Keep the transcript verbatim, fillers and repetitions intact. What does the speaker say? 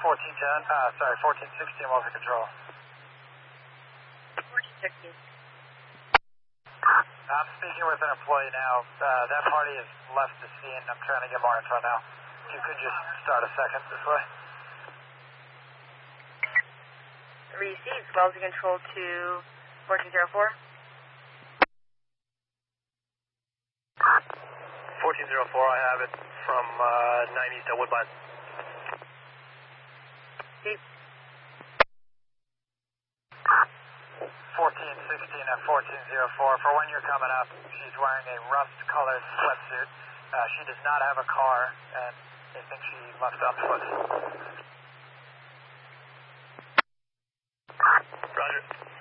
fourteen ten, uh, sorry, fourteen sixteen, what was the control? fourteen sixteen. I'm speaking with an employee now. Uh, that party has left the scene. I'm trying to get more info now. If you could just start a second this way. Received, Wells control to fourteen oh four. fourteen oh four, I have it from uh, nine East at Woodbine. Received. fourteen sixteen at fourteen oh four. For when you're coming up, she's wearing a rust-colored sweatsuit. Uh, she does not have a car, and they think she left on foot. Roger.